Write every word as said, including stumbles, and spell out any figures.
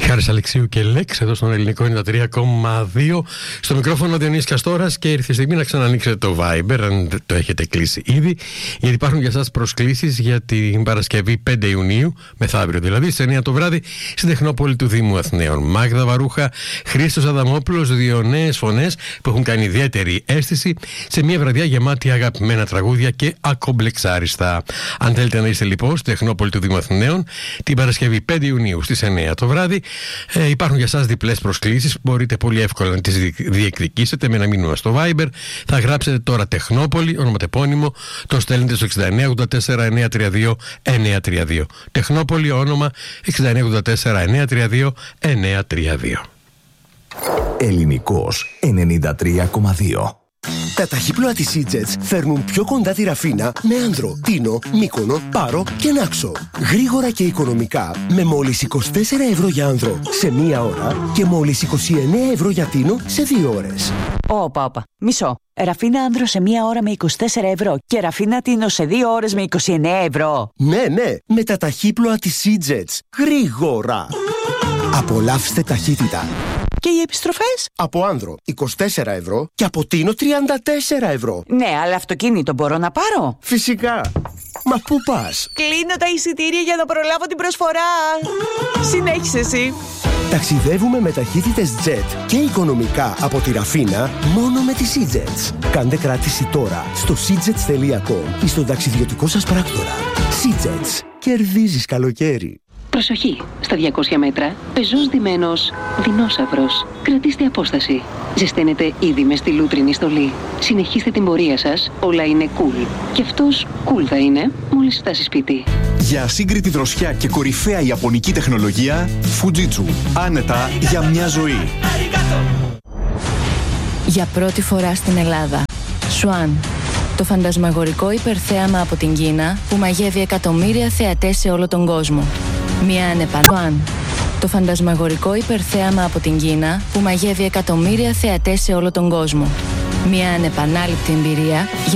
Χάρης Αλεξίου και Λέξ εδώ στον Ελληνικό ενενήντα τρία κόμμα δύο. Στο μικρόφωνο ο Διονύσης Καστόρας και ήρθε η στιγμή να ξανανοίξετε το Viber, αν το έχετε κλείσει ήδη, γιατί υπάρχουν για σας προσκλήσεις για την Παρασκευή πέντε Ιουνίου, μεθαύριο δηλαδή, στις εννιά το βράδυ, στην Τεχνόπολη του Δήμου Αθηναίων. Μάγδα Βαρούχα, Χρήστος Αδαμόπουλος, δύο νέες φωνές που έχουν κάνει ιδιαίτερη αίσθηση σε μια βραδιά γεμάτη αγαπημένα τραγούδια και ακομπλεξάριστα. Αν θέλετε να είστε λοιπόν στη Τεχνόπολη του Δήμου Αθηναίων την Παρασκευή πέντε Ιουνίου στις εννιά το βράδυ, Ε, υπάρχουν για σας διπλές προσκλήσεις που μπορείτε πολύ εύκολα να τις διεκδικήσετε με ένα μήνυμα στο Viber. Θα γράψετε τώρα Τεχνόπολη, ονοματεπώνυμο, το στέλνετε στο εξήντα εννιά ογδόντα τέσσερα εννιακόσια τριάντα δύο εννιακόσια τριάντα δύο. Τεχνόπολη, όνομα εξήντα εννιά ογδόντα τέσσερα εννιακόσια τριάντα δύο εννιακόσια τριάντα δύο. Ελληνικός ενενήντα τρία κόμμα δύο. Τα ταχύπλοα της Eatjets φέρνουν πιο κοντά τη Ραφίνα με Άνδρο, Τίνο, Μύκονο, Πάρο και Νάξο. Γρήγορα και οικονομικά με μόλις είκοσι τέσσερα ευρώ για Άνδρο σε μία ώρα και μόλις είκοσι εννέα ευρώ για Τίνο σε δύο ώρες. Όπα, όπα. Μισό. Ραφίνα Άνδρο σε μία ώρα με είκοσι τέσσερα ευρώ και Ραφίνα Τίνο σε δύο ώρες με είκοσι εννέα ευρώ. Ναι, ναι, με τα ταχύπλοα της Eatjets. Γρήγορα. Απολαύστε ταχύτητα. Και οι επιστροφές? Από Άνδρο είκοσι τέσσερα ευρώ και από Τίνο τριάντα τέσσερα ευρώ. Ναι, αλλά αυτοκίνητο μπορώ να πάρω? Φυσικά. Μα πού πας? Κλείνω τα εισιτήρια για να προλάβω την προσφορά. Συνέχισε εσύ. Ταξιδεύουμε με ταχύτητες jet και οικονομικά από τη Ραφίνα μόνο με τις Eatjets. Κάντε κράτηση τώρα στο σιτζετς τελεία κομ ή στον ταξιδιωτικό σας πράκτορα. Eatjets. Κερδίζεις καλοκαίρι. Προσοχή! Στα διακόσια μέτρα, πεζός ντυμένος δεινόσαυρος. Κρατήστε απόσταση. Ζεσταίνετε ήδη με στη λούτρινη στολή. Συνεχίστε την πορεία σας, όλα είναι cool. Και αυτός cool θα είναι μόλις φτάσει σπίτι. Για ασύγκριτη δροσιά και κορυφαία ιαπωνική τεχνολογία, Fujitsu. Άνετα για μια ζωή. Για πρώτη φορά στην Ελλάδα, Swan. Το φαντασμαγορικό υπερθέαμα από την Κίνα που μαγεύει εκατομμύρια θεατές σε όλο τον κόσμο. Μια ανεπανάληπτη. Το φαντασμαγορικό υπερθέαμα από την Κίνα που μαγεύει εκατομμύρια θεατές σε όλο τον κόσμο. Μια ανεπανάληπτη εμπειρία για